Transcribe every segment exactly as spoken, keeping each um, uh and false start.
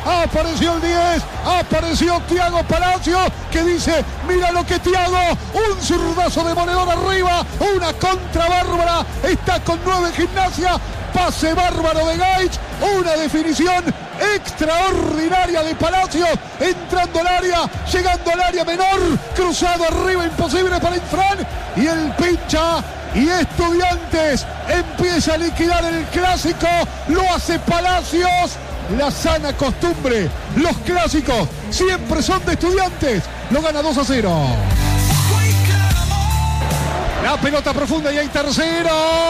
apareció el diez, apareció Thiago Palacio, que dice, mira lo que Thiago, un zurdazo de Monedor arriba, una contra bárbara, está con nueve Gimnasia, pase bárbaro de Gaich, una definición extraordinaria de Palacios, entrando al área, llegando al área menor, cruzado arriba, imposible para Infran, y el pincha, y Estudiantes empieza a liquidar el clásico, lo hace Palacios, la sana costumbre, los clásicos siempre son de Estudiantes, lo gana dos a cero. La pelota profunda y hay tercero.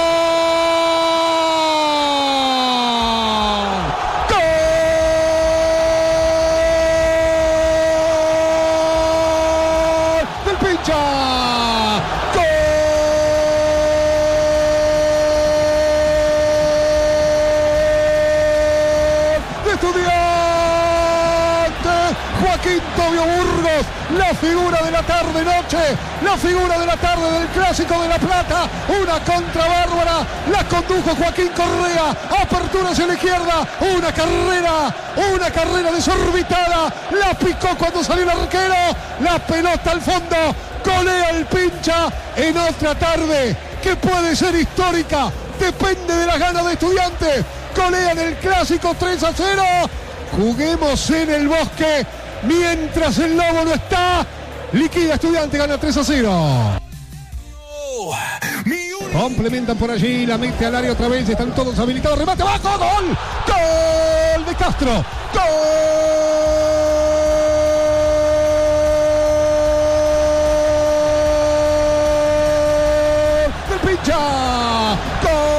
La figura de la tarde-noche, la figura de la tarde del Clásico de La Plata, una contra bárbara, la condujo Joaquín Correa, apertura hacia la izquierda, una carrera, una carrera desorbitada, la picó cuando salió el arquero, la pelota al fondo, golea el pincha en otra tarde que puede ser histórica, depende de las ganas de Estudiantes, golean el Clásico tres a cero, juguemos en el Bosque. Mientras el Lobo no está, liquida Estudiante, gana tres a cero. Complementan por allí, la mete al área otra vez, están todos habilitados, remate abajo, gol, gol de Castro, gol del pincha, gol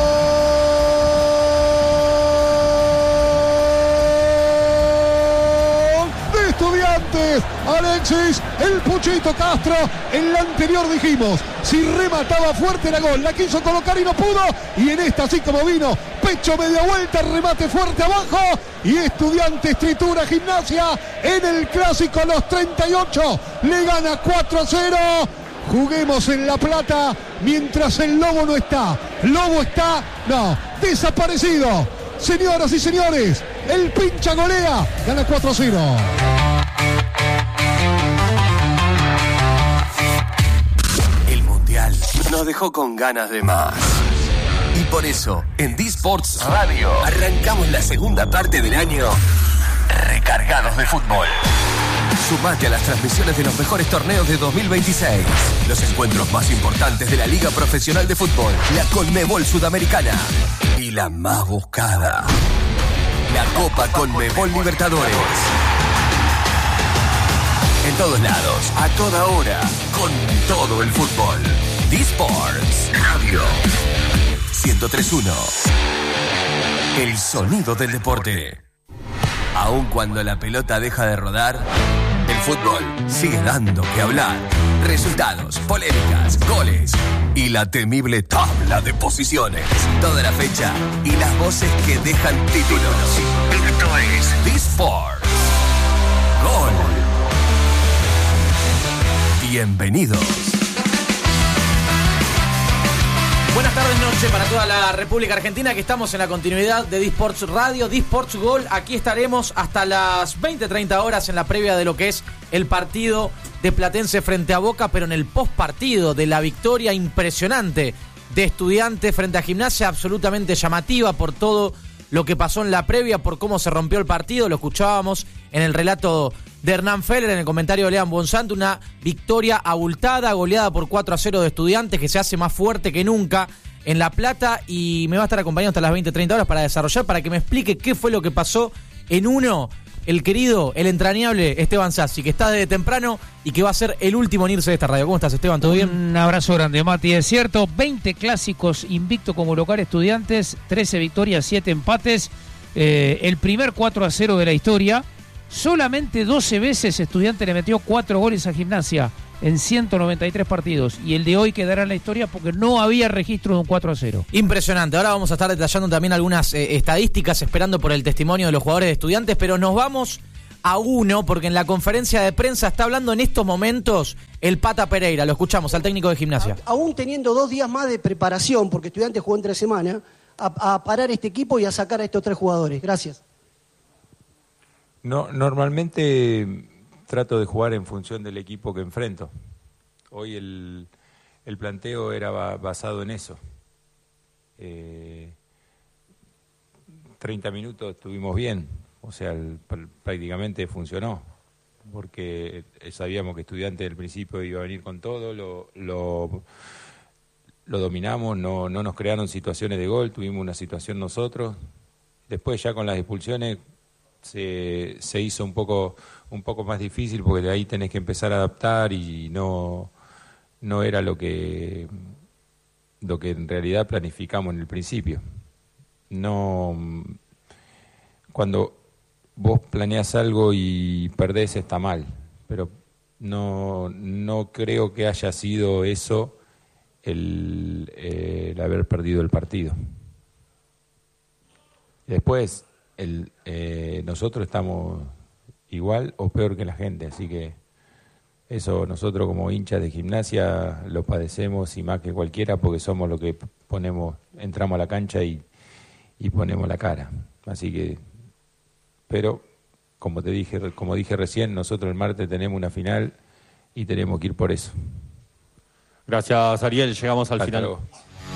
Alexis, el Puchito Castro, en la anterior dijimos, si remataba fuerte era gol, la quiso colocar y no pudo, y en esta así como vino, pecho media vuelta, remate fuerte abajo, y Estudiantes tritura Gimnasia, en el Clásico a los treinta y ocho, le gana cuatro a cero, juguemos en La Plata, mientras el Lobo no está, Lobo está, no, desaparecido, señoras y señores, el pincha golea, gana cuatro a cero. Nos dejó con ganas de más. Y por eso, en D-Sports Radio, arrancamos la segunda parte del año recargados de fútbol. Sumate a las transmisiones de los mejores torneos de dos mil veintiséis. Los encuentros más importantes de la Liga Profesional de Fútbol, la Conmebol Sudamericana y la más buscada, la Copa Conmebol Libertadores. En todos lados, a toda hora, con todo el fútbol. D-Sports Radio ciento tres punto uno. El sonido del deporte. Aun cuando la pelota deja de rodar, el fútbol sigue dando que hablar. Resultados, polémicas, goles y la temible tabla de posiciones. Toda la fecha y las voces que dejan títulos. Esto es D-Sports. Gol. Bienvenidos. Buenas tardes, noche para toda la República Argentina, que estamos en la continuidad de D-Sports Radio, D-Sports Gol. Aquí estaremos hasta las veinte treinta horas en la previa de lo que es el partido de Platense frente a Boca, pero en el post partido de la victoria impresionante de Estudiantes frente a Gimnasia, absolutamente llamativa por todo lo que pasó en la previa, por cómo se rompió el partido. Lo escuchábamos en el relato de Hernán Feller, en el comentario de Lean Bonsanto, una victoria abultada, goleada por cuatro a cero de Estudiantes, que se hace más fuerte que nunca en La Plata, y me va a estar acompañando hasta las veinte treinta horas para desarrollar, para que me explique qué fue lo que pasó en uno, el querido, el entrañable Esteban Sassi, que está desde temprano y que va a ser el último en irse de esta radio. ¿Cómo estás, Esteban? ¿Todo bien? Un abrazo grande, Mati. Es cierto, veinte clásicos invicto como local Estudiantes, trece victorias, siete empates, eh, el primer cuatro a cero de la historia. Solamente doce veces Estudiantes le metió cuatro goles a Gimnasia en ciento noventa y tres partidos, y el de hoy quedará en la historia porque no había registro de un cuatro a cero. Impresionante. Ahora vamos a estar detallando también algunas eh, estadísticas, esperando por el testimonio de los jugadores de Estudiantes, pero nos vamos a uno, porque en la conferencia de prensa está hablando en estos momentos el Pata Pereira. Lo escuchamos, al técnico de Gimnasia. Aún teniendo dos días más de preparación, porque Estudiantes jugó en tres semanas, a, a parar este equipo y a sacar a estos tres jugadores. Gracias. No, normalmente trato de jugar en función del equipo que enfrento. Hoy el, el planteo era basado en eso. Eh, treinta minutos estuvimos bien, o sea, el, prácticamente funcionó, porque sabíamos que Estudiantes del principio iba a venir con todo, lo, lo, lo dominamos, no, no nos crearon situaciones de gol, tuvimos una situación nosotros. Después ya con las expulsiones se, se hizo un poco, un poco más difícil, porque de ahí tenés que empezar a adaptar y no, no era lo que, lo que en realidad planificamos en el principio. No, cuando vos planeás algo y perdés está mal, pero no, no creo que haya sido eso el, eh, el haber perdido el partido. Después, el, eh, nosotros estamos igual o peor que la gente, así que eso nosotros como hinchas de Gimnasia lo padecemos y más que cualquiera, porque somos los que ponemos, entramos a la cancha y, y ponemos la cara. Así que, pero como te dije, como dije recién, nosotros el martes tenemos una final y tenemos que ir por eso. Gracias, Ariel, llegamos al Hasta final. luego.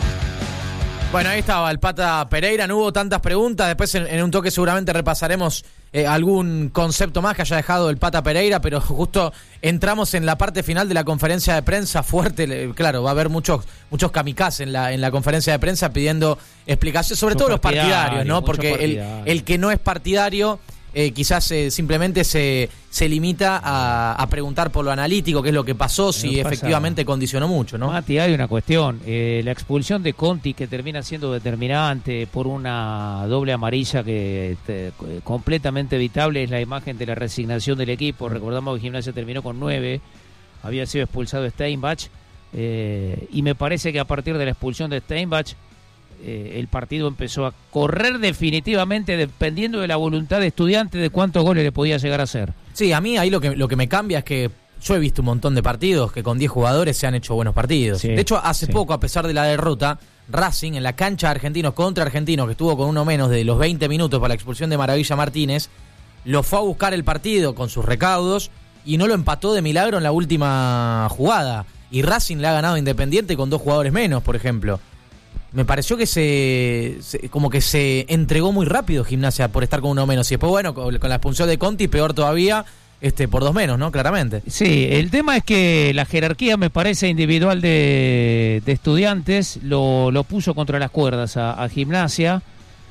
Bueno, ahí estaba el Pata Pereira, no hubo tantas preguntas, después en, en un toque seguramente repasaremos eh, algún concepto más que haya dejado el Pata Pereira, pero justo entramos en la parte final de la conferencia de prensa fuerte, le, claro, va a haber muchos muchos kamikazes en la en la conferencia de prensa pidiendo explicaciones, sobre todo los partidarios, ¿no? Porque el, el que no es partidario eh, quizás eh, simplemente se, se limita a, a preguntar por lo analítico, qué es lo que pasó, si pasa, efectivamente condicionó mucho, ¿no? Mati, hay una cuestión, eh, la expulsión de Conti, que termina siendo determinante por una doble amarilla que este, completamente evitable, es la imagen de la resignación del equipo. Recordamos que Gimnasia terminó con nueve, había sido expulsado Steinbach, eh, y me parece que a partir de la expulsión de Steinbach Eh, el partido empezó a correr definitivamente dependiendo de la voluntad de Estudiantes de cuántos goles le podía llegar a hacer. Sí, a mí ahí lo que, lo que me cambia es que yo he visto un montón de partidos que con diez jugadores se han hecho buenos partidos. Sí, de hecho, hace sí. poco, a pesar de la derrota, Racing en la cancha de Argentinos contra Argentinos, que estuvo con uno menos de los veinte minutos para la expulsión de Maravilla Martínez, lo fue a buscar el partido con sus recaudos y no lo empató de milagro en la última jugada. Y Racing le ha ganado a Independiente con dos jugadores menos, por ejemplo. Me pareció que se, se como que se entregó muy rápido Gimnasia por estar con uno menos. Y después, bueno, con, con la expulsión de Conti, peor todavía, este por dos menos, ¿no? Claramente. Sí, el tema es que la jerarquía, me parece, individual de, de Estudiantes lo, lo puso contra las cuerdas a, a Gimnasia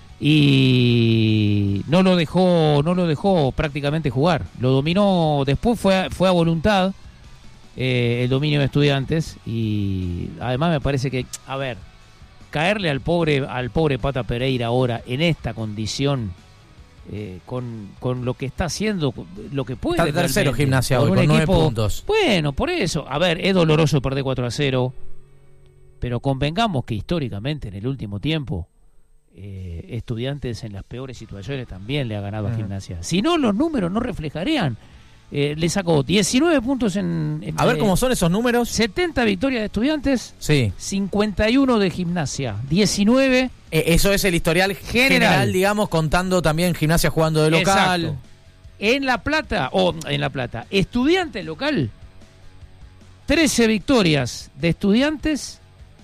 y no lo dejó no lo dejó prácticamente jugar. Lo dominó, después fue a, fue a voluntad eh, el dominio de Estudiantes, y además me parece que, a ver, caerle al pobre al pobre Pata Pereira ahora en esta condición, eh, con, con lo que está haciendo, lo que puede. Está tercero Gimnasia hoy, con con nueve equipo, puntos. Bueno, por eso, a ver, es doloroso perder cuatro a cero, pero convengamos que históricamente en el último tiempo eh, Estudiantes en las peores situaciones también le ha ganado a Gimnasia. Si no, los números no reflejarían. Eh, le sacó diecinueve puntos en, en A ver eh, cómo son esos números. setenta victorias de Estudiantes, Sí. cincuenta y uno de Gimnasia, diecinueve. Eh, eso es el historial general, General. digamos, contando también Gimnasia jugando de local. Exacto. En La Plata, o en La Plata, Estudiantes local, trece victorias de Estudiantes,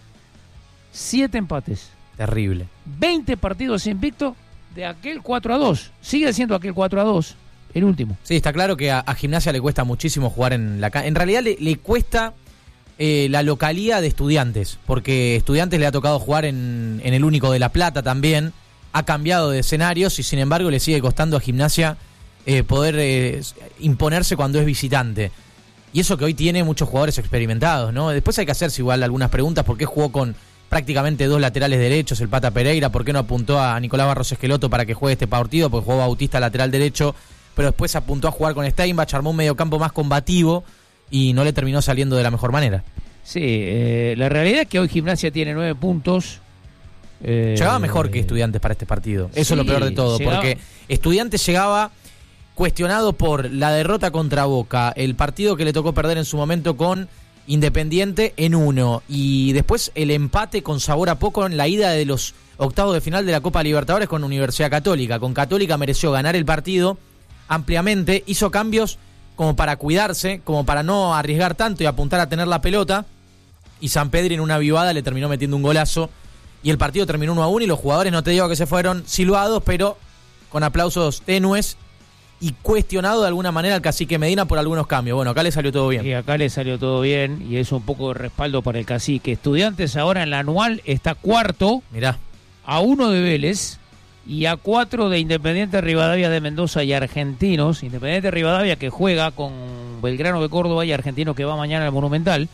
siete empates, Terrible. veinte partidos invictos de aquel cuatro a dos. Sigue siendo aquel cuatro a dos el último. Sí, está claro que a, a Gimnasia le cuesta muchísimo jugar en la cancha. En realidad le, le cuesta eh, la localía de Estudiantes, porque Estudiantes le ha tocado jugar en, en el único de La Plata también. Ha cambiado de escenarios y sin embargo le sigue costando a Gimnasia eh, poder eh, imponerse cuando es visitante. Y eso que hoy tiene muchos jugadores experimentados, ¿no? Después hay que hacerse igual algunas preguntas. ¿Por qué jugó con prácticamente dos laterales derechos el Pata Pereira? ¿Por qué no apuntó a Nicolás Barros Esqueloto para que juegue este partido? Porque jugó Bautista lateral derecho, pero después apuntó a jugar con Steinbach, armó un mediocampo más combativo y no le terminó saliendo de la mejor manera. Sí, eh, la realidad es que hoy Gimnasia tiene nueve puntos. Eh, Llegaba mejor que Estudiantes para este partido. Eso sí, es lo peor de todo, llegaba... porque Estudiantes llegaba cuestionado por la derrota contra Boca, el partido que le tocó perder en su momento con Independiente en uno, y después el empate con sabor a poco en la ida de los octavos de final de la Copa Libertadores con Universidad Católica. Con Católica mereció ganar el partido, ampliamente, hizo cambios como para cuidarse, como para no arriesgar tanto y apuntar a tener la pelota, y Sampedri en una avivada le terminó metiendo un golazo, y el partido terminó uno a uno, y los jugadores, no te digo que se fueron silbados, pero con aplausos tenues, y cuestionado de alguna manera al Cacique Medina por algunos cambios. Bueno, acá le salió todo bien. Y acá le salió todo bien, y es un poco de respaldo para el Cacique. Estudiantes ahora en la anual está cuarto, mirá, a uno de Vélez, y a cuatro de Independiente Rivadavia de Mendoza y Argentinos. Independiente Rivadavia que juega con Belgrano de Córdoba y Argentinos que va mañana al Monumental,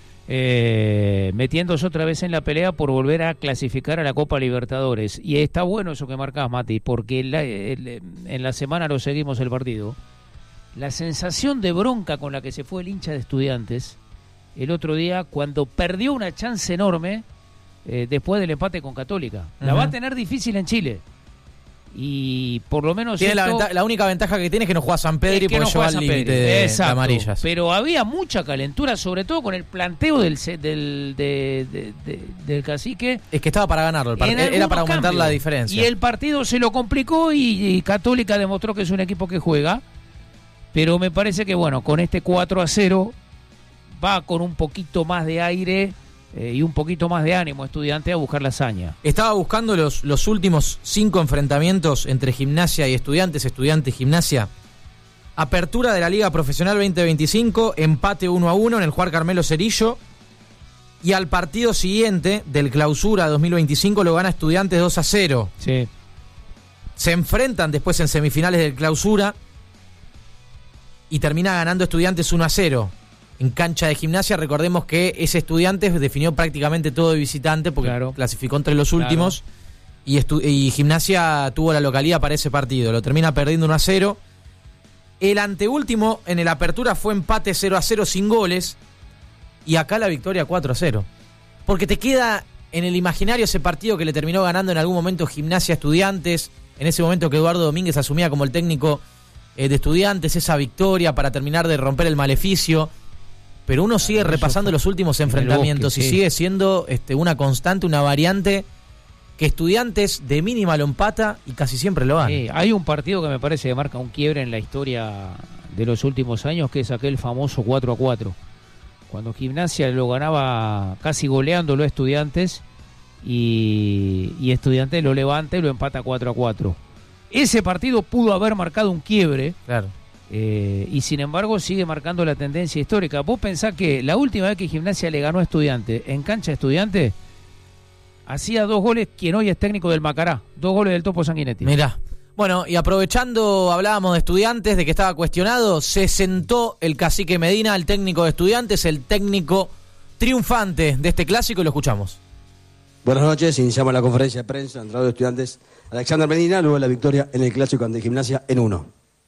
eh, metiéndose otra vez en la pelea por volver a clasificar a la Copa Libertadores. Y está bueno eso que marcás, Mati, porque la, el, en la semana lo seguimos el partido. La sensación de bronca con la que se fue el hincha de Estudiantes el otro día, cuando perdió una chance enorme eh, después del empate con Católica. La uh-huh. va a tener difícil en Chile. Y por lo menos tiene esto, la, venta- la única ventaja que tiene es que no juega Sampedri porque no lleva al límite de, de amarillas. Pero había mucha calentura, sobre todo con el planteo del del, de, de, de, del Cacique. Es que estaba para ganarlo, el part- era para aumentar cambios. La diferencia. Y el partido se lo complicó y, y Católica demostró que es un equipo que juega. Pero me parece que bueno, con este cuatro a cero va con un poquito más de aire Eh, y un poquito más de ánimo Estudiante a buscar la hazaña. Estaba buscando los, los últimos cinco enfrentamientos entre Gimnasia y Estudiantes, Estudiante y Gimnasia. Apertura de la Liga Profesional veinte veinticinco, empate uno a uno en el Juan Carmelo Cerillo. Y al partido siguiente del Clausura dos mil veinticinco lo gana Estudiantes dos a cero. Sí. Se enfrentan después en semifinales del Clausura y termina ganando Estudiantes uno a cero. En cancha de Gimnasia, recordemos que ese Estudiantes definió prácticamente todo de visitante porque claro. clasificó entre los últimos, claro. y, estu- y Gimnasia tuvo la localidad para ese partido, lo termina perdiendo uno a cero. El anteúltimo en el Apertura fue empate cero a cero sin goles, y acá la victoria cuatro a cero. Porque te queda en el imaginario ese partido que le terminó ganando en algún momento Gimnasia a Estudiantes, en ese momento que Eduardo Domínguez asumía como el técnico eh, de Estudiantes, esa victoria para terminar de romper el maleficio. Pero uno sigue repasando los últimos enfrentamientos bosque, y sí. sigue siendo este, una constante, una variante que Estudiantes de mínima lo empata y casi siempre lo gana. Sí, hay un partido que me parece que marca un quiebre en la historia de los últimos años, que es aquel famoso cuatro a cuatro. Cuando Gimnasia lo ganaba casi goleándolo a Estudiantes y, y Estudiantes lo levanta y lo empata cuatro a cuatro. Ese partido pudo haber marcado un quiebre. Claro. Eh, y sin embargo sigue marcando la tendencia histórica. Vos pensás que la última vez que Gimnasia le ganó a Estudiante en cancha de Estudiante, hacía dos goles quien hoy es técnico del Macará, dos goles del Topo Sanguinetti. Mirá, bueno, y aprovechando, hablábamos de Estudiantes, de que estaba cuestionado, se sentó el Cacique Medina, el técnico de Estudiantes, el técnico triunfante de este clásico, y lo escuchamos. Buenas noches, iniciamos la conferencia de prensa, entrado de Estudiantes, Alexander Medina, luego de la victoria en el clásico ante Gimnasia en uno.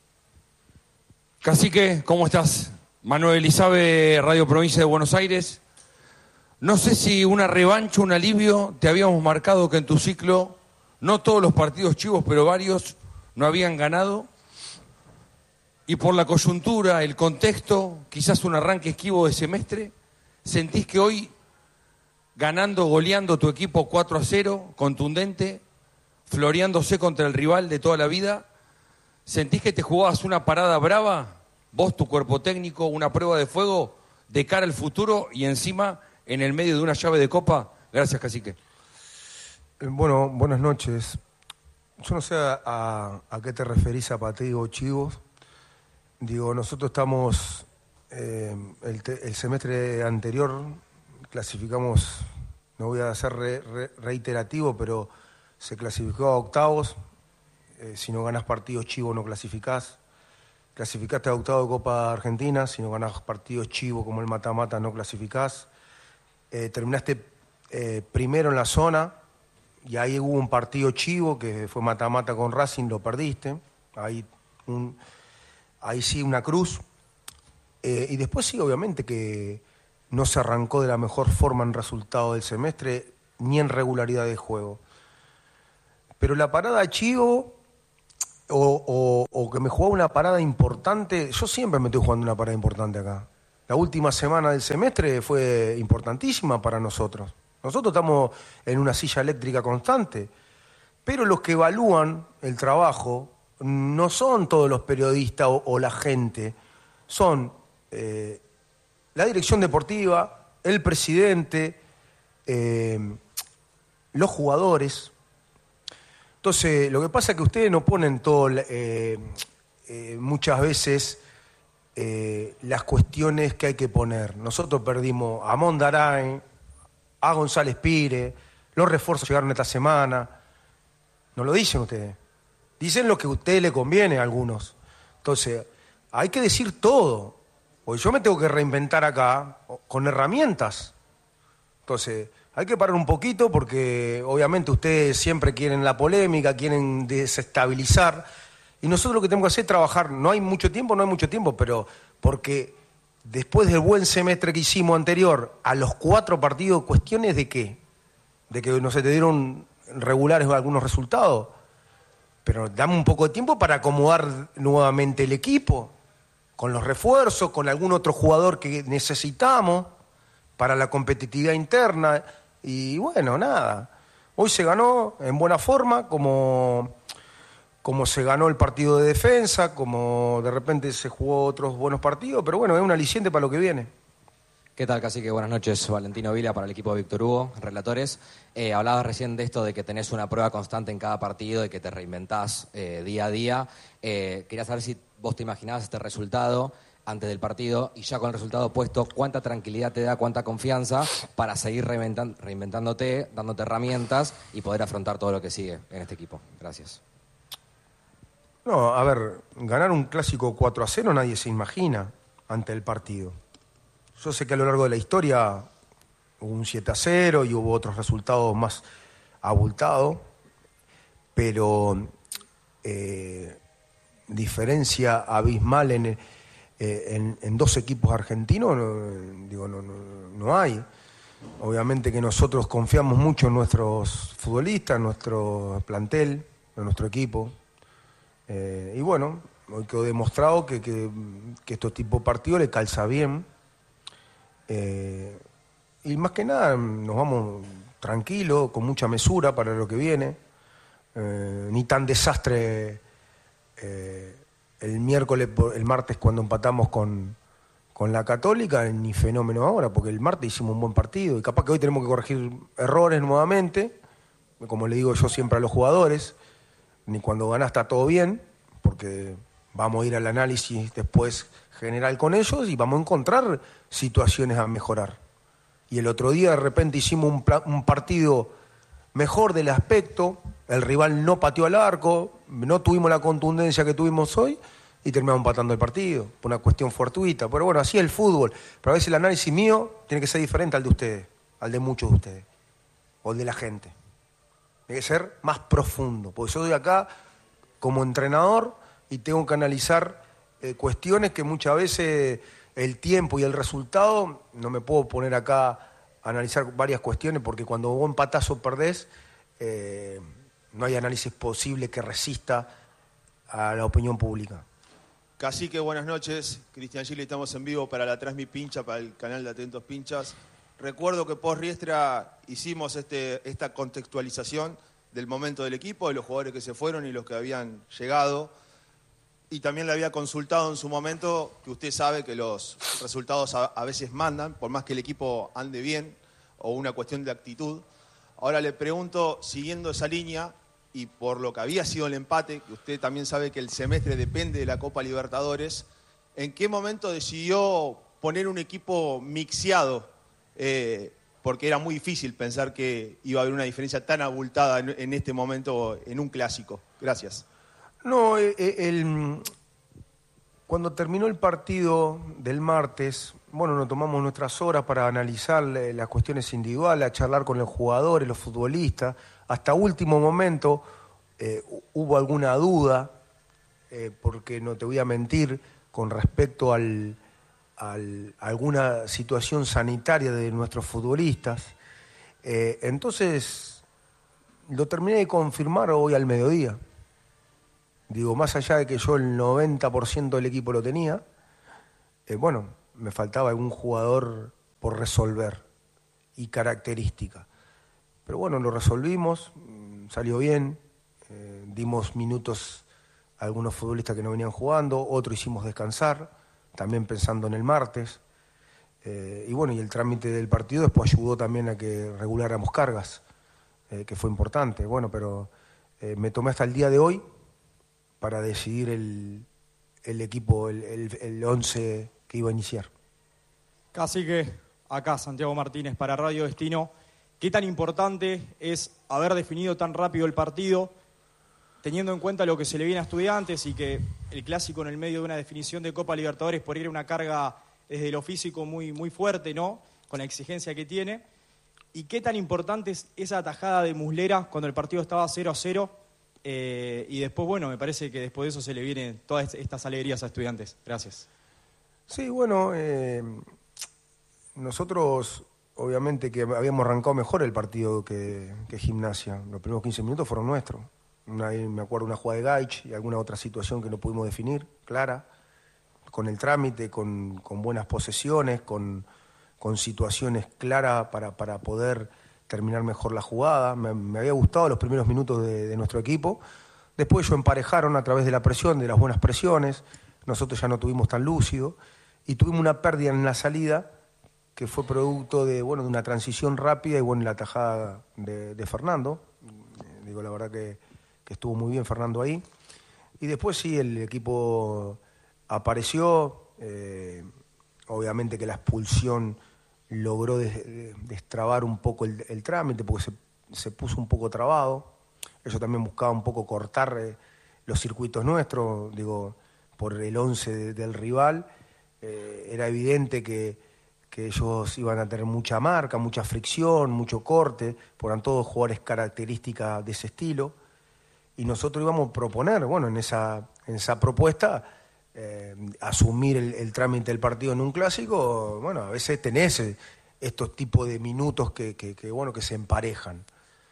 Cacique, ¿cómo estás? Manuel Elizabe, Radio Provincia de Buenos Aires. No sé si una revancha, un alivio, te habíamos marcado que en tu ciclo, no todos los partidos chivos, pero varios, no habían ganado. Y por la coyuntura, el contexto, quizás un arranque esquivo de semestre, ¿sentís que hoy, ganando, goleando tu equipo cuatro a cero, contundente, floreándose contra el rival de toda la vida, ¿sentís que te jugabas una parada brava, vos, tu cuerpo técnico, una prueba de fuego de cara al futuro y encima en el medio de una llave de copa? Gracias, Cacique. Bueno, buenas noches. Yo no sé a, a qué te referís a pateo o chivos. Digo, nosotros estamos, eh, el, te, el semestre anterior clasificamos, no voy a ser re, re, reiterativo, pero se clasificó a octavos. Eh, si no ganás partidos chivos no clasificás. Clasificaste a octavo de Copa Argentina, si no ganás partidos chivos como el mata-mata no clasificás. Eh, terminaste eh, primero en la zona y ahí hubo un partido chivo que fue mata-mata con Racing, lo perdiste. Ahí, un, ahí sí una cruz. Eh, y después sí, obviamente que no se arrancó de la mejor forma en resultado del semestre ni en regularidad de juego. Pero la parada chivo... O, o, o que me jugaba una parada importante, yo siempre me estoy jugando una parada importante acá. La última semana del semestre fue importantísima para nosotros. Nosotros estamos en una silla eléctrica constante, pero los que evalúan el trabajo no son todos los periodistas o, o la gente, son eh, la dirección deportiva, el presidente, eh, los jugadores. Entonces, lo que pasa es que ustedes no ponen todo, eh, eh, muchas veces eh, las cuestiones que hay que poner. Nosotros perdimos a Mondaray, a González Pire, los refuerzos llegaron esta semana. No lo dicen ustedes. Dicen lo que a ustedes les conviene a algunos. Entonces, hay que decir todo. Porque yo me tengo que reinventar acá con herramientas. Entonces, hay que parar un poquito porque obviamente ustedes siempre quieren la polémica, quieren desestabilizar. Y nosotros lo que tenemos que hacer es trabajar. No hay mucho tiempo, no hay mucho tiempo, pero porque después del buen semestre que hicimos anterior, a los cuatro partidos, ¿cuestiones de qué? De que no se te dieron regulares algunos resultados. Pero dame un poco de tiempo para acomodar nuevamente el equipo, con los refuerzos, con algún otro jugador que necesitamos para la competitividad interna. Y bueno, nada. Hoy se ganó en buena forma, como, como se ganó el partido de defensa, como de repente se jugó otros buenos partidos, pero bueno, es un aliciente para lo que viene. ¿Qué tal, cacique? Buenas noches, Valentino Vila para el equipo de Víctor Hugo, relatores. Eh, hablabas recién de esto de que tenés una prueba constante en cada partido, de que te reinventás eh, día a día. Eh, quería saber si vos te imaginabas este resultado antes del partido y ya con el resultado puesto, ¿cuánta tranquilidad te da, cuánta confianza para seguir reinventan- reinventándote, dándote herramientas y poder afrontar todo lo que sigue en este equipo? Gracias. No, a ver, ganar un clásico cuatro a cero nadie se imagina ante el partido. Yo sé que a lo largo de la historia hubo un siete a cero y hubo otros resultados más abultados, pero eh, diferencia abismal en, eh, en, en dos equipos argentinos, no, digo, no, no, no hay. Obviamente que nosotros confiamos mucho en nuestros futbolistas, en nuestro plantel, en nuestro equipo. Eh, y bueno, hoy quedó demostrado que, que, que estos tipos de partidos le calza bien. Eh, y más que nada nos vamos tranquilos, con mucha mesura para lo que viene. Eh, ni tan desastre eh, el miércoles, el martes cuando empatamos con, con la Católica, ni fenómeno ahora, porque el martes hicimos un buen partido y capaz que hoy tenemos que corregir errores nuevamente, como le digo yo siempre a los jugadores, ni cuando ganás está todo bien, porque vamos a ir al análisis después general con ellos y vamos a encontrar situaciones a mejorar. Y el otro día de repente hicimos un, pla- un partido mejor del aspecto, el rival no pateó al arco, no tuvimos la contundencia que tuvimos hoy y terminamos empatando el partido, por una cuestión fortuita. Pero bueno, así es el fútbol. Pero a veces el análisis mío tiene que ser diferente al de ustedes, al de muchos de ustedes, o el de la gente. Tiene que ser más profundo, porque yo estoy acá como entrenador y tengo que analizar eh, cuestiones que muchas veces el tiempo y el resultado, no me puedo poner acá a analizar varias cuestiones, porque cuando vos empatás o perdés, eh, no hay análisis posible que resista a la opinión pública. Cacique, buenas noches. Cristian Gil, estamos en vivo para la Transmi Pincha, para el canal de Atentos Pinchas. Recuerdo que post Riestra hicimos este, esta contextualización del momento del equipo, de los jugadores que se fueron y los que habían llegado. Y también le había consultado en su momento, que usted sabe que los resultados a, a veces mandan, por más que el equipo ande bien, o una cuestión de actitud. Ahora le pregunto, siguiendo esa línea, y por lo que había sido el empate, que usted también sabe que el semestre depende de la Copa Libertadores, ¿en qué momento decidió poner un equipo mixeado? Eh, porque era muy difícil pensar que iba a haber una diferencia tan abultada en, en este momento en un clásico. Gracias. No, el, el, cuando terminó el partido del martes, bueno, nos tomamos nuestras horas para analizar las cuestiones individuales, a charlar con los jugadores, los futbolistas. Hasta último momento eh, hubo alguna duda, eh, porque no te voy a mentir, con respecto al, al, a alguna situación sanitaria de nuestros futbolistas. Eh, entonces, lo terminé de confirmar hoy al mediodía. Digo, más allá de que yo el noventa por ciento del equipo lo tenía, eh, bueno, me faltaba algún jugador por resolver y característica. Pero bueno, lo resolvimos, salió bien, eh, dimos minutos algunos futbolistas que no venían jugando, otro hicimos descansar, también pensando en el martes. Eh, y bueno, y el trámite del partido después ayudó también a que reguláramos cargas, eh, que fue importante. Bueno, pero eh, me tomé hasta el día de hoy para decidir el, el equipo, el, el, el once que iba a iniciar. Cacique, acá Santiago Martínez para Radio Destino. ¿Qué tan importante es haber definido tan rápido el partido, teniendo en cuenta lo que se le viene a Estudiantes y que el clásico en el medio de una definición de Copa Libertadores por ir a una carga desde lo físico muy, muy fuerte, ¿no? Con la exigencia que tiene? ¿Y qué tan importante es esa atajada de Muslera cuando el partido estaba cero a cero? Eh, y después, bueno, me parece que después de eso se le vienen todas estas alegrías a Estudiantes. Gracias. Sí, bueno, eh, nosotros obviamente que habíamos arrancado mejor el partido que, que Gimnasia. Los primeros quince minutos fueron nuestros. Una, me acuerdo una jugada de Gaich y alguna otra situación que no pudimos definir, clara, con el trámite, con, con buenas posesiones, con, con situaciones claras para, para poder terminar mejor la jugada. Me, me había gustado los primeros minutos de, de nuestro equipo. Después ellos emparejaron a través de la presión, de las buenas presiones. Nosotros ya no tuvimos tan lúcido y tuvimos una pérdida en la salida que fue producto de, bueno, de una transición rápida y bueno, la tajada de, de Fernando. Eh, digo, la verdad que, que estuvo muy bien Fernando ahí. Y después sí, el equipo apareció. Eh, obviamente que la expulsión logró des, de, destrabar un poco el, el trámite porque se, se puso un poco trabado. Ellos también buscaban un poco cortar eh, los circuitos nuestros, digo, por el once de, del rival. Eh, era evidente que que ellos iban a tener mucha marca, mucha fricción, mucho corte, eran todos jugadores características de ese estilo, y nosotros íbamos a proponer, bueno, en esa, en esa propuesta, eh, asumir el, el trámite del partido en un clásico. Bueno, a veces tenés estos tipos de minutos que, que, que, bueno, que se emparejan,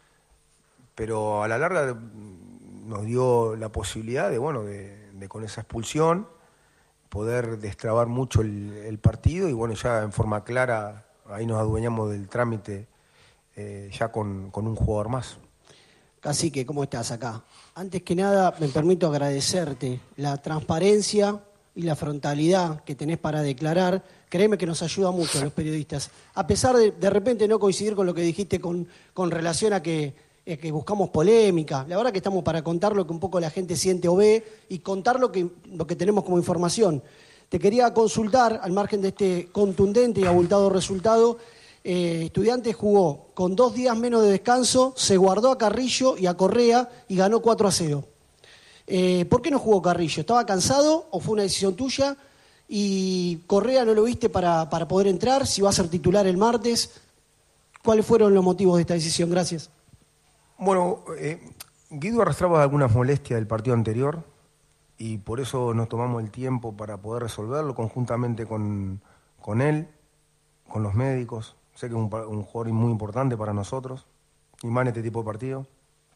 pero a la larga nos dio la posibilidad de, bueno, de, de con esa expulsión, poder destrabar mucho el, el partido y bueno, ya en forma clara ahí nos adueñamos del trámite eh, ya con, con un jugador más. Cacique, ¿cómo estás acá? Antes que nada me permito agradecerte la transparencia y la frontalidad que tenés para declarar. Créeme que nos ayuda mucho a los periodistas. A pesar de de repente no coincidir con lo que dijiste con, con relación a que es que buscamos polémica. La verdad que estamos para contar lo que un poco la gente siente o ve y contar lo que, lo que tenemos como información. Te quería consultar, al margen de este contundente y abultado resultado, eh, Estudiantes jugó con dos días menos de descanso, se guardó a Carrillo y a Correa y ganó cuatro a cero. Eh, ¿Por qué no jugó Carrillo? ¿Estaba cansado o fue una decisión tuya? Y Correa no lo viste para, para poder entrar, si va a ser titular el martes. ¿Cuáles fueron los motivos de esta decisión? Gracias. Bueno, eh, Guido arrastraba algunas molestias del partido anterior y por eso nos tomamos el tiempo para poder resolverlo conjuntamente con, con él, con los médicos. Sé que es un, un jugador muy importante para nosotros y más en este tipo de partido.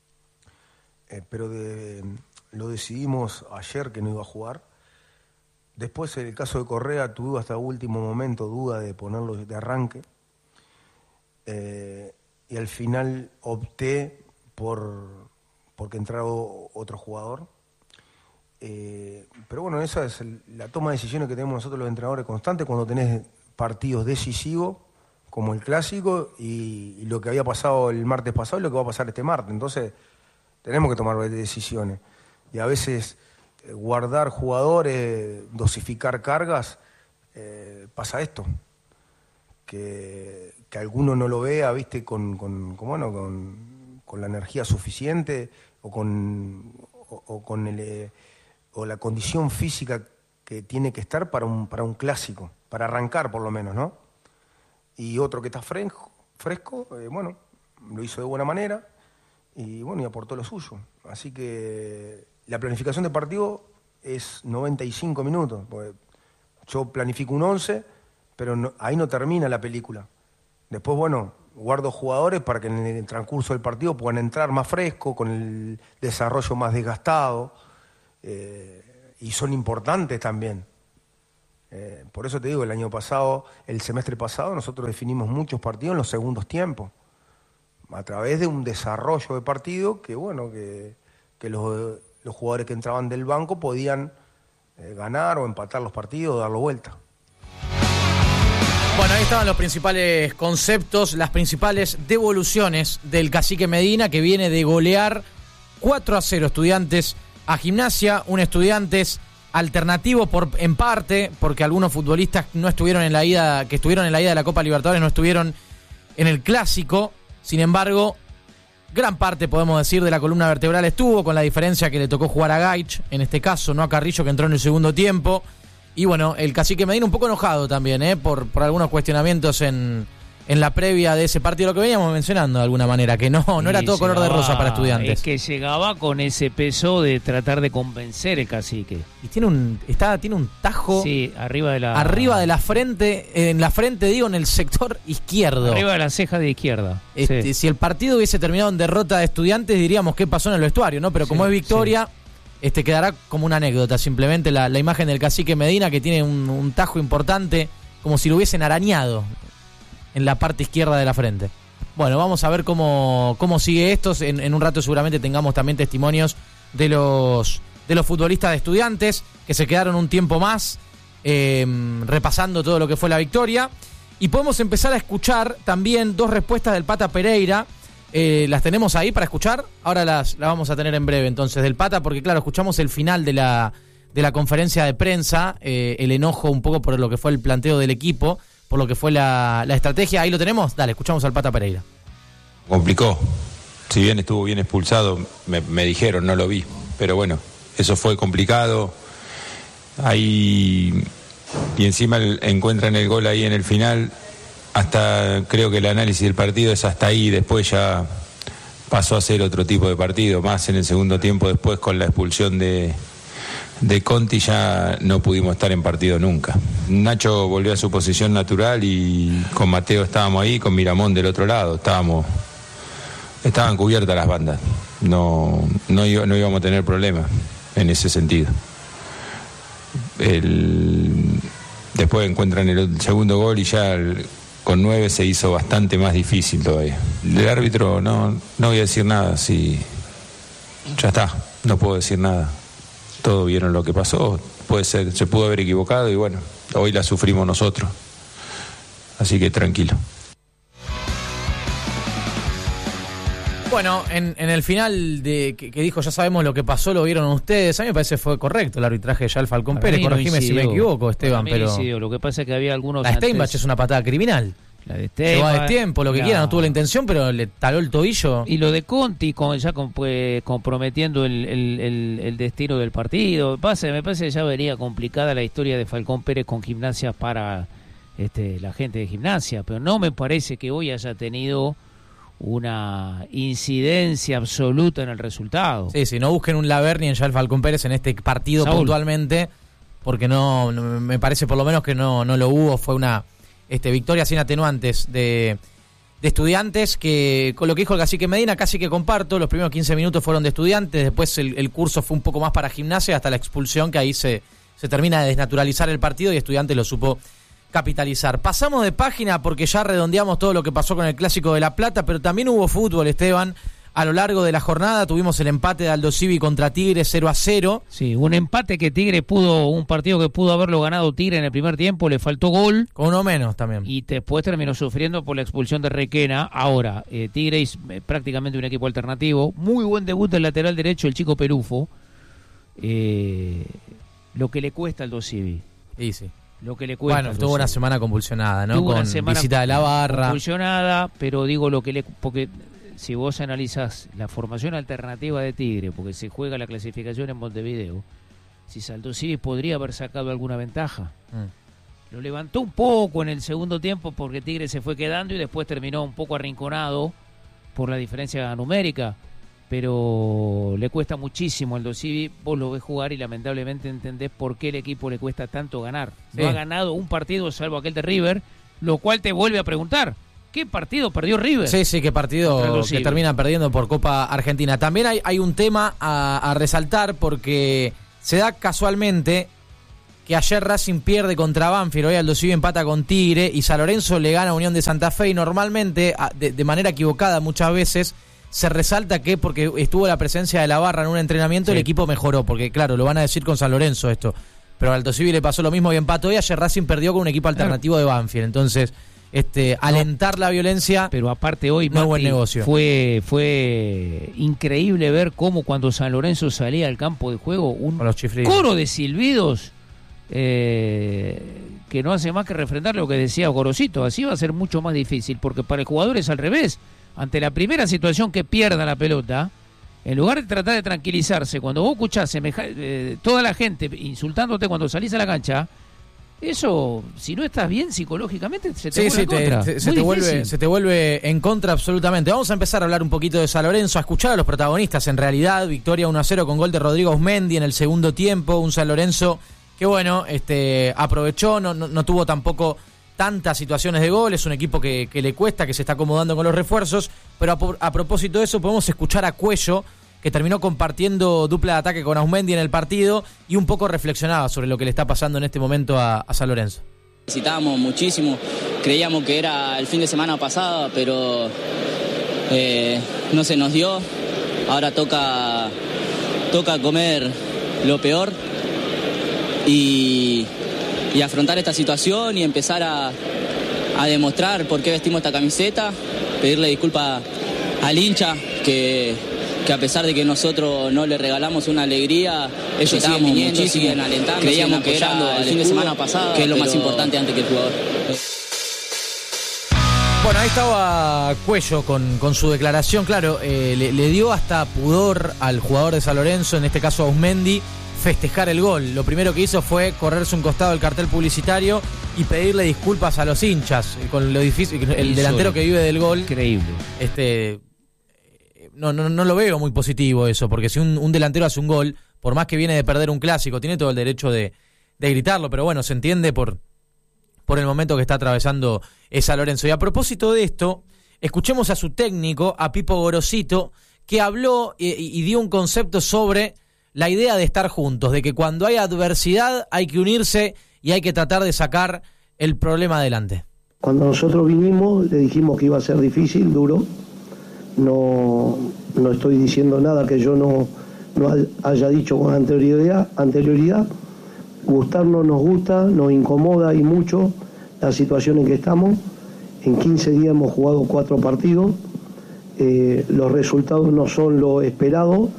Eh, pero de, lo decidimos ayer que no iba a jugar. Después, en el caso de Correa, tuve hasta el último momento duda de ponerlo de arranque. Eh, y al final opté por porque entrara otro jugador. Eh, pero bueno, esa es el, la toma de decisiones que tenemos nosotros los entrenadores constantes cuando tenés partidos decisivos, como el clásico, y, y lo que había pasado el martes pasado y lo que va a pasar este martes. Entonces, tenemos que tomar decisiones. Y a veces eh, guardar jugadores, dosificar cargas, eh, pasa esto. Que, que alguno no lo vea, viste, con, con, con, bueno, con, con la energía suficiente o con, o, o con el, eh, o la condición física que tiene que estar para un, para un clásico, para arrancar por lo menos, ¿no? Y otro que está fresco, fresco eh, bueno, lo hizo de buena manera y bueno, y aportó lo suyo. Así que la planificación de partido es noventa y cinco minutos. Porque yo planifico un once, pero no, ahí no termina la película. Después, bueno, guardo jugadores para que en el transcurso del partido puedan entrar más frescos, con el desarrollo más desgastado, eh, y son importantes también. Eh, por eso te digo, el año pasado, el semestre pasado, nosotros definimos muchos partidos en los segundos tiempos, a través de un desarrollo de partido que, bueno, que, que los los jugadores que entraban del banco podían eh, ganar o empatar los partidos o darlo vuelta. Bueno, ahí estaban los principales conceptos, las principales devoluciones del Cacique Medina, que viene de golear cuatro a cero Estudiantes a Gimnasia, un Estudiantes alternativo por en parte, porque algunos futbolistas no estuvieron en la ida, que estuvieron en la ida de la Copa Libertadores, no estuvieron en el Clásico. Sin embargo, gran parte, podemos decir, de la columna vertebral estuvo, con la diferencia que le tocó jugar a Gaich, en este caso, no a Carrillo, que entró en el segundo tiempo. Y bueno, el Cacique Medina un poco enojado también, ¿eh? por, por algunos cuestionamientos en, en la previa de ese partido, lo que veníamos mencionando de alguna manera, que no, no era todo llegaba, color de rosa para Estudiantes. Es que llegaba con ese peso de tratar de convencer el Cacique. Y tiene un está tiene un tajo sí, arriba de la arriba de la frente, en la frente digo, en el sector izquierdo. Arriba de la ceja de izquierda. Este, sí. Si el partido hubiese terminado en derrota de Estudiantes, diríamos qué pasó en el vestuario, ¿no? Pero como sí, es victoria... Sí. Este quedará como una anécdota simplemente la, la imagen del Cacique Medina, que tiene un, un tajo importante, como si lo hubiesen arañado en la parte izquierda de la frente. Bueno, vamos a ver cómo, cómo sigue esto. En, en un rato seguramente tengamos también testimonios de los, de los futbolistas de Estudiantes, que se quedaron un tiempo más eh, repasando todo lo que fue la victoria. Y podemos empezar a escuchar también dos respuestas del Pata Pereira. Eh, las tenemos ahí para escuchar. Ahora las, las vamos a tener en breve entonces del Pata, porque claro, escuchamos el final de la, de la conferencia de prensa, eh, el enojo un poco por lo que fue el planteo del equipo, por lo que fue la, la estrategia. Ahí lo tenemos, dale, escuchamos al Pata Pereira. Complicó, si bien estuvo bien expulsado, me, me dijeron, no lo vi, pero bueno, eso fue complicado. Ahí, y encima el, encuentran el gol ahí en el final. Hasta creo que el análisis del partido es hasta ahí, después ya pasó a ser otro tipo de partido, más en el segundo tiempo. Después con la expulsión de, de Conti ya no pudimos estar en partido nunca. Nacho volvió a su posición natural y con Mateo estábamos ahí, con Miramón del otro lado, estábamos estaban cubiertas las bandas, no, no, no íbamos a tener problemas en ese sentido. El, después encuentran el segundo gol y ya el, con nueve se hizo bastante más difícil todavía. El árbitro, no, no voy a decir nada, si ya está, no puedo decir nada. Todos vieron lo que pasó, puede ser, se pudo haber equivocado y bueno, hoy la sufrimos nosotros. Así que tranquilo. Bueno, en, en el final de que, que dijo ya sabemos lo que pasó, lo vieron ustedes. A mí me parece fue correcto el arbitraje de Yal Falcón Para Pérez. no Corregime si me equivoco, Esteban. Para mí pero incidió. Lo que pasa es que había algunos. La Steinbach antes... es una patada criminal. La de Llegó a Steinbach. tiempo, lo que la... quiera, no tuvo la intención, pero le taló el tobillo. Y lo de Conti, con, ya con, pues, comprometiendo el, el, el, el destino del partido. Pasa, me parece que ya vería complicada la historia de Falcón Pérez con Gimnasia para este, la gente de Gimnasia. Pero no me parece que hoy haya tenido una incidencia absoluta en el resultado. Sí, sí, no busquen un Laverni en Yal Falcón Pérez en este partido Saúl. puntualmente, porque no, no me parece por lo menos que no, no lo hubo. Fue una este, victoria sin atenuantes de, de Estudiantes, que con lo que dijo el Cacique Medina casi que comparto. Los primeros quince minutos fueron de Estudiantes, después el, el curso fue un poco más para Gimnasia hasta la expulsión, que ahí se, se termina de desnaturalizar el partido y Estudiantes lo supo capitalizar. Pasamos de página porque ya redondeamos todo lo que pasó con el Clásico de La Plata, pero también hubo fútbol, Esteban, a lo largo de la jornada. Tuvimos el empate de Aldo Civi contra Tigre cero a cero. Sí, un empate que Tigre pudo, un partido que pudo haberlo ganado Tigre en el primer tiempo, le faltó gol. Con uno menos también. Y después terminó sufriendo por la expulsión de Requena. Ahora, eh, Tigre es eh, prácticamente un equipo alternativo. Muy buen debut del lateral derecho, el chico Perufo. Eh, lo que le cuesta al Aldo Civi. Sí, sí. Lo que le cuesta. Bueno, tuvo una semana convulsionada, ¿no? Tuvo Con una semana visita de la barra. Convulsionada, pero digo lo que le... Porque si vos analizás la formación alternativa de Tigre, porque se juega la clasificación en Montevideo, si Aldo Civi podría haber sacado alguna ventaja. Mm. Lo levantó un poco en el segundo tiempo porque Tigre se fue quedando y después terminó un poco arrinconado por la diferencia numérica. Pero le cuesta muchísimo al Aldo Civi. Vos lo ves jugar y lamentablemente entendés por qué el equipo le cuesta tanto ganar. No Sí. ha ganado un partido salvo aquel de River, lo cual te vuelve a preguntar, ¿qué partido perdió River? Sí, sí, qué partido que termina perdiendo por Copa Argentina. También hay, hay un tema a, a resaltar porque se da casualmente que ayer Racing pierde contra Banfield, hoy Aldo Civi empata con Tigre y San Lorenzo le gana a Unión de Santa Fe, y normalmente, de, de manera equivocada muchas veces, se resalta que porque estuvo la presencia de la barra en un entrenamiento, sí, el equipo mejoró, porque claro, lo van a decir con San Lorenzo esto, pero al Alto Civil le pasó lo mismo y empató, y ayer Racing perdió con un equipo alternativo claro. de Banfield, entonces este no, alentar la violencia, pero aparte hoy no Mati, es buen negocio. Fue, fue increíble ver cómo cuando San Lorenzo salía al campo de juego, un coro de silbidos eh, que no hace más que refrendar lo que decía Gorosito. Así va a ser mucho más difícil, porque para el jugador es al revés. Ante la primera situación que pierda la pelota, en lugar de tratar de tranquilizarse, cuando vos escuchás semeja, eh, toda la gente insultándote cuando salís a la cancha, eso, si no estás bien psicológicamente, se te sí, vuelve sí, en contra. Te, te, se, te vuelve, se te vuelve en contra absolutamente. Vamos a empezar a hablar un poquito de San Lorenzo, a escuchar a los protagonistas. En realidad, victoria uno a cero con gol de Rodrigo Osmendi en el segundo tiempo. Un San Lorenzo que, bueno, este aprovechó, no, no, no tuvo tampoco tantas situaciones de gol. Es un equipo que, que le cuesta, que se está acomodando con los refuerzos. Pero a, a propósito de eso, podemos escuchar a Cuello, que terminó compartiendo dupla de ataque con Osmendi en el partido y un poco reflexionaba sobre lo que le está pasando en este momento a, a San Lorenzo. Necesitábamos muchísimo, creíamos que era el fin de semana pasado, pero eh, no se nos dio. Ahora toca, toca comer lo peor y, y afrontar esta situación y empezar a, a demostrar por qué vestimos esta camiseta, pedirle disculpas al hincha que... que a pesar de que nosotros no le regalamos una alegría, ellos siguen viniendo, siguen alentando, creíamos que era el fin de semana pasado, que es lo más importante antes que el jugador. Bueno, ahí estaba Cuello con, con su declaración, claro, eh, le, le dio hasta pudor al jugador de San Lorenzo, en este caso a Osmendi, festejar el gol. Lo primero que hizo fue correrse un costado del cartel publicitario y pedirle disculpas a los hinchas, con lo difícil, el delantero que vive del gol. Increíble. Este... No, no, no lo veo muy positivo eso, porque si un, un delantero hace un gol, por más que viene de perder un clásico, tiene todo el derecho de, de gritarlo, pero bueno, se entiende por, por el momento que está atravesando San Lorenzo. Y a propósito de esto, escuchemos a su técnico, a Pipo Gorosito, que habló y, y dio un concepto sobre la idea de estar juntos, de que cuando hay adversidad hay que unirse y hay que tratar de sacar el problema adelante. Cuando nosotros vinimos, le dijimos que iba a ser difícil, duro. No, no estoy diciendo nada que yo no, no haya dicho con anterioridad, anterioridad. Gustarnos nos gusta, nos incomoda y mucho la situación en que estamos. En quince días hemos jugado cuatro partidos, eh, los resultados no son lo esperado.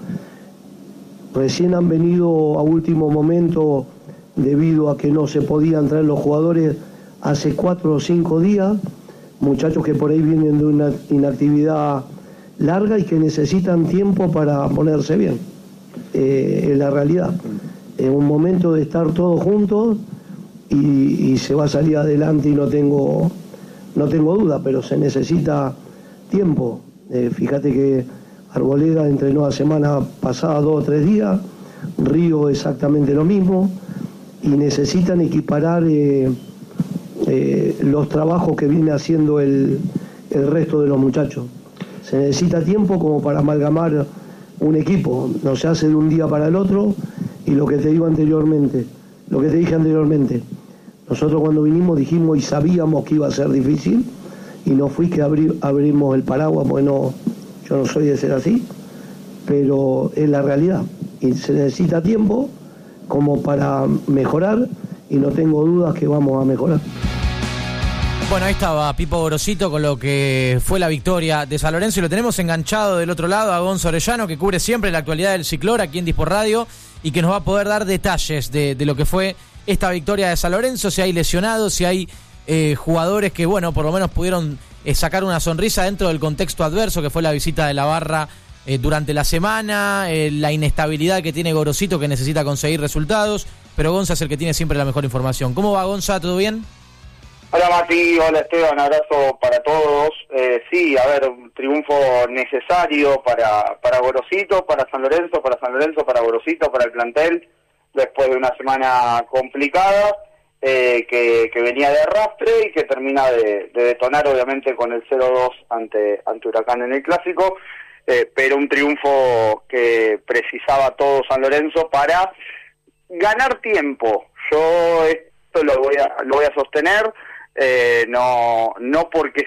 Recién han venido a último momento debido a que no se podían traer los jugadores hace cuatro o cinco días, muchachos que por ahí vienen de una inactividad larga y que necesitan tiempo para ponerse bien. Eh, es la realidad. Es un momento de estar todos juntos y, y se va a salir adelante y no tengo, no tengo duda, pero se necesita tiempo. Eh, fíjate que Arboleda entrenó la semana pasada dos o tres días, Río exactamente lo mismo, y necesitan equiparar eh, eh, los trabajos que viene haciendo el, el resto de los muchachos. Se necesita tiempo como para amalgamar un equipo, no se hace de un día para el otro, y lo que te digo anteriormente, lo que te dije anteriormente, nosotros cuando vinimos dijimos y sabíamos que iba a ser difícil, y no fui que abri, abrimos el paraguas, porque no, yo no soy de ser así, pero es la realidad, y se necesita tiempo como para mejorar, y no tengo dudas que vamos a mejorar. Bueno, ahí estaba Pipo Gorosito con lo que fue la victoria de San Lorenzo y lo tenemos enganchado del otro lado a Gonzo Orellano, que cubre siempre la actualidad del Ciclor aquí en Disport Radio y que nos va a poder dar detalles de, de lo que fue esta victoria de San Lorenzo, si hay lesionados, si hay eh, jugadores que, bueno, por lo menos pudieron eh, sacar una sonrisa dentro del contexto adverso que fue la visita de la barra eh, durante la semana, eh, la inestabilidad que tiene Gorosito que necesita conseguir resultados, pero Gonza es el que tiene siempre la mejor información. ¿Cómo va, Gonza? ¿Todo bien? Hola Mati, hola Esteban, abrazo para todos. Eh, sí, a ver, un triunfo necesario para, para Gorosito, para San Lorenzo, para San Lorenzo, para Gorosito, para el plantel, después de una semana complicada, eh, que, que venía de arrastre y que termina de, de detonar obviamente con el cero dos ante, ante Huracán en el Clásico, eh, pero un triunfo que precisaba todo San Lorenzo para ganar tiempo. Yo esto lo voy a, lo voy a sostener. Eh, no no porque